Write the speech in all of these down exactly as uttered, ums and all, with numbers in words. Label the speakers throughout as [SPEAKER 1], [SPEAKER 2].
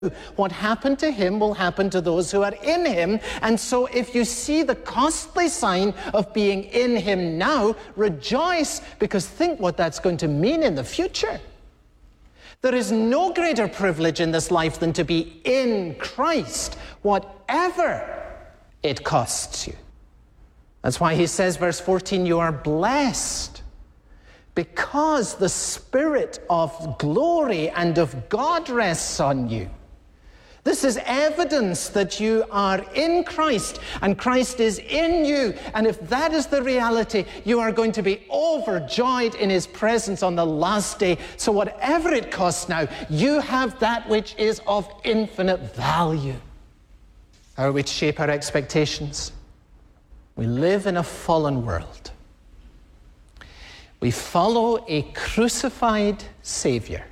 [SPEAKER 1] What happened to him will happen to those who are in him. And so if you see the costly sign of being in him now, rejoice, because think what that's going to mean in the future. There is no greater privilege in this life than to be in Christ, whatever it costs you. That's why he says, verse fourteen, you are blessed because the Spirit of glory and of God rests on you. This is evidence that you are in Christ and Christ is in you. And if that is the reality, you are going to be overjoyed in his presence on the last day. So whatever it costs now, you have that which is of infinite value. How are we to shape our expectations? We live in a fallen world. We follow a crucified Savior.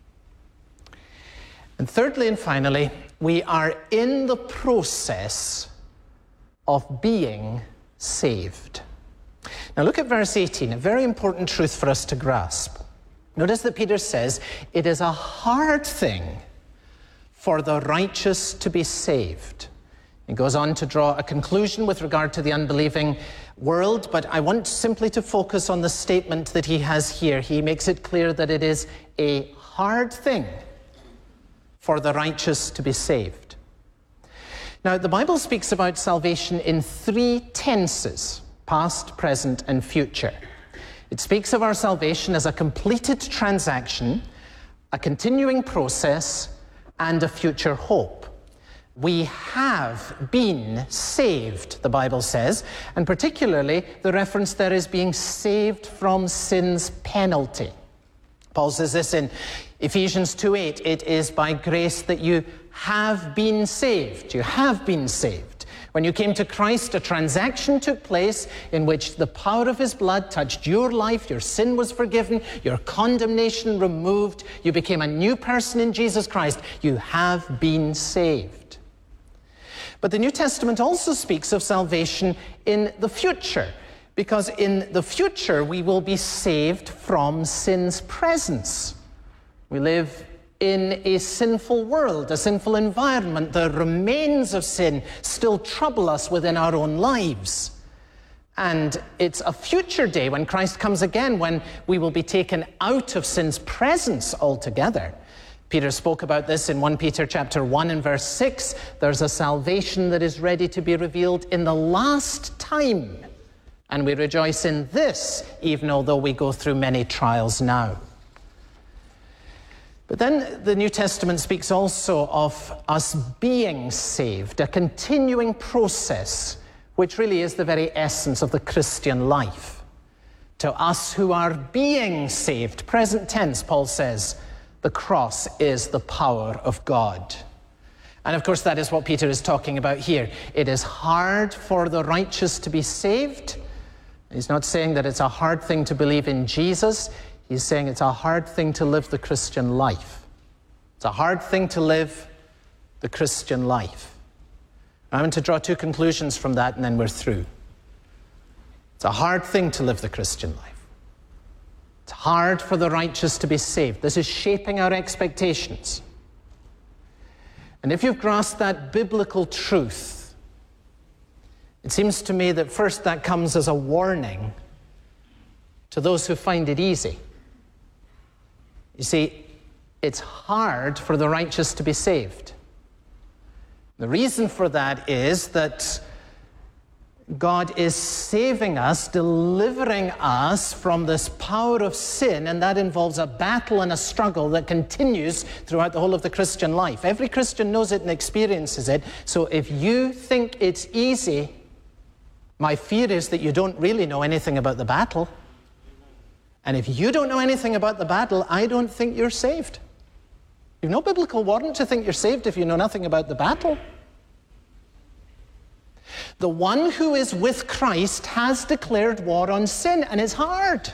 [SPEAKER 1] And thirdly and finally, we are in the process of being saved. Now look at verse eighteen, a very important truth for us to grasp. Notice that Peter says, it is a hard thing for the righteous to be saved. He goes on to draw a conclusion with regard to the unbelieving world, but I want simply to focus on the statement that he has here. He makes it clear that it is a hard thing for the righteous to be saved. Now, the Bible speaks about salvation in three tenses: past, present, and future. It speaks of our salvation as a completed transaction, a continuing process, and a future hope. We have been saved, the Bible says, and particularly the reference there is being saved from sin's penalty. Paul says this in Ephesians two eight, it is by grace that you have been saved. You have been saved. When you came to Christ, a transaction took place in which the power of his blood touched your life, your sin was forgiven, your condemnation removed, you became a new person in Jesus Christ. You have been saved. But the New Testament also speaks of salvation in the future, because in the future we will be saved from sin's presence. We live in a sinful world, a sinful environment. The remains of sin still trouble us within our own lives. And it's a future day when Christ comes again, when we will be taken out of sin's presence altogether. Peter spoke about this in First Peter chapter one and verse six. There's a salvation that is ready to be revealed in the last time. And we rejoice in this, even although we go through many trials now. But then the New Testament speaks also of us being saved, a continuing process, which really is the very essence of the Christian life. To us who are being saved, present tense, Paul says, the cross is the power of God. And of course, that is what Peter is talking about here. It is hard for the righteous to be saved. He's not saying that it's a hard thing to believe in Jesus. He's saying it's a hard thing to live the Christian life. It's a hard thing to live the Christian life. I'm going to draw two conclusions from that, and then we're through. It's a hard thing to live the Christian life. It's hard for the righteous to be saved. This is shaping our expectations. And if you've grasped that biblical truth, it seems to me that first that comes as a warning to those who find it easy. You see, it's hard for the righteous to be saved. The reason for that is that God is saving us, delivering us from this power of sin, and that involves a battle and a struggle that continues throughout the whole of the Christian life. Every Christian knows it and experiences it. So if you think it's easy, my fear is that you don't really know anything about the battle. And if you don't know anything about the battle, I don't think you're saved. You've no biblical warrant to think you're saved if you know nothing about the battle. The one who is with Christ has declared war on sin, and it's hard.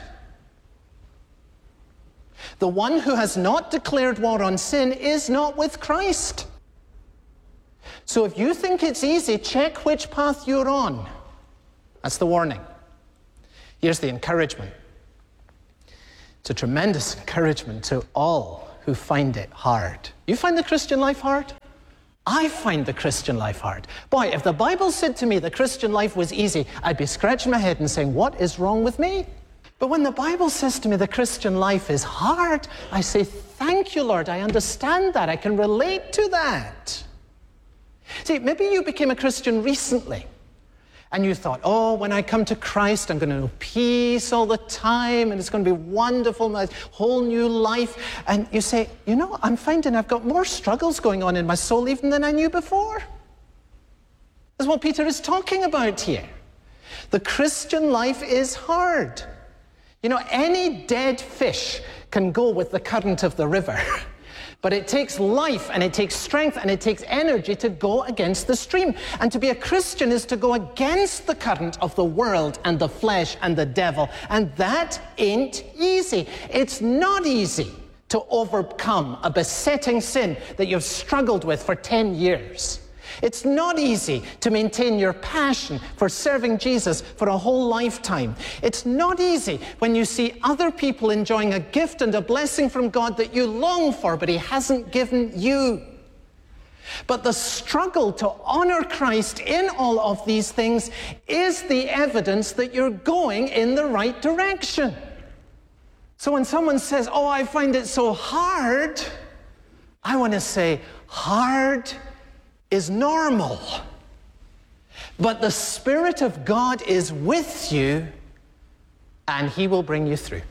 [SPEAKER 1] The one who has not declared war on sin is not with Christ. So if you think it's easy, check which path you're on. That's the warning. Here's the encouragement. It's a tremendous encouragement to all who find it hard. You find the Christian life hard? I find the Christian life hard. Boy, if the Bible said to me the Christian life was easy, I'd be scratching my head and saying, what is wrong with me? But when the Bible says to me the Christian life is hard, I say, thank you, Lord, I understand that. I can relate to that. See, maybe you became a Christian recently, and you thought, oh, when I come to Christ, I'm going to know peace all the time, and it's going to be wonderful, my whole new life. And you say, you know, I'm finding I've got more struggles going on in my soul even than I knew before. That's what Peter is talking about here. The Christian life is hard. You know, any dead fish can go with the current of the river. But it takes life, and it takes strength, and it takes energy to go against the stream. And to be a Christian is to go against the current of the world and the flesh and the devil. And that ain't easy. It's not easy to overcome a besetting sin that you've struggled with for ten years. It's not easy to maintain your passion for serving Jesus for a whole lifetime. It's not easy when you see other people enjoying a gift and a blessing from God that you long for, but He hasn't given you. But the struggle to honor Christ in all of these things is the evidence that you're going in the right direction. So when someone says, oh, I find it so hard, I want to say, hard is normal. But the Spirit of God is with you, and He will bring you through.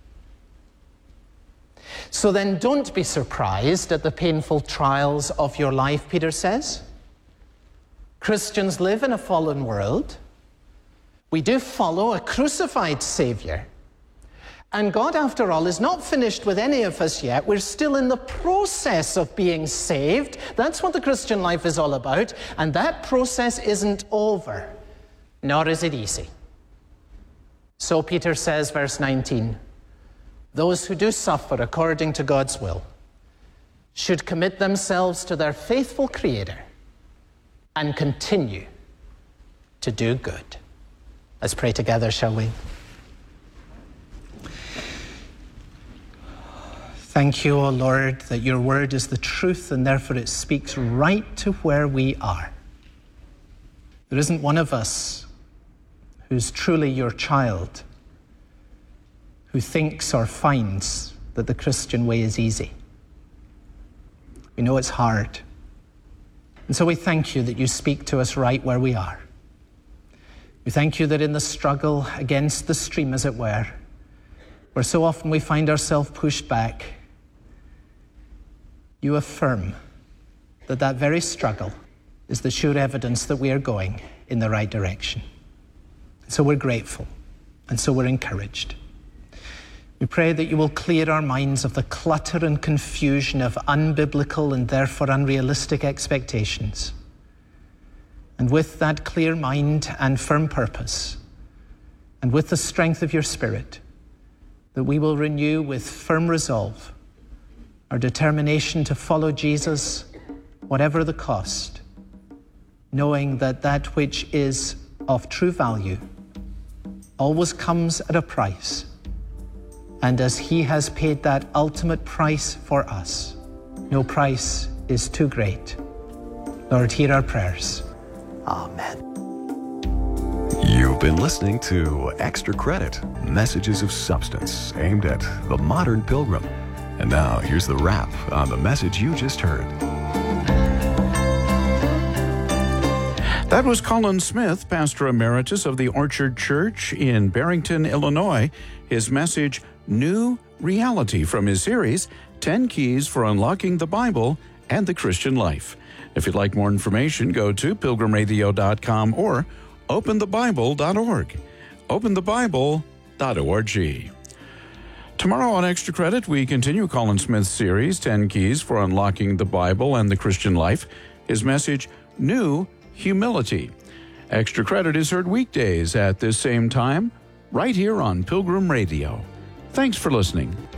[SPEAKER 1] So then don't be surprised at the painful trials of your life, Peter says. Christians live in a fallen world. We do follow a crucified Savior. And God, after all, is not finished with any of us yet. We're still in the process of being saved. That's what the Christian life is all about. And that process isn't over, nor is it easy. So Peter says, verse nineteen, those who do suffer according to God's will should commit themselves to their faithful Creator and continue to do good. Let's pray together, shall we? Thank you, O Lord, that your word is the truth, and therefore it speaks right to where we are. There isn't one of us who's truly your child who thinks or finds that the Christian way is easy. We know it's hard. And so we thank you that you speak to us right where we are. We thank you that in the struggle against the stream, as it were, where so often we find ourselves pushed back, you affirm that that very struggle is the sure evidence that we are going in the right direction. And so we're grateful, and so we're encouraged. We pray that you will clear our minds of the clutter and confusion of unbiblical and therefore unrealistic expectations. And with that clear mind and firm purpose, and with the strength of your Spirit, that we will renew with firm resolve our determination to follow Jesus, whatever the cost, knowing that that which is of true value always comes at a price. And as he has paid that ultimate price for us, no price is too great. Lord, hear our prayers. Amen.
[SPEAKER 2] You've been listening to Extra Credit, messages of substance aimed at the modern pilgrim. And now here's the wrap on the message you just heard.
[SPEAKER 3] That was Colin Smith, Pastor Emeritus of the Orchard Church in Barrington, Illinois. His message, New Reality, from his series, ten Keys for Unlocking the Bible and the Christian Life. If you'd like more information, go to pilgrim radio dot com or open the bible dot org. open the bible dot org. Tomorrow on Extra Credit, we continue Colin Smith's series, ten Keys for Unlocking the Bible and the Christian Life. His message, New Humility. Extra Credit is heard weekdays at this same time, right here on Pilgrim Radio. Thanks for listening.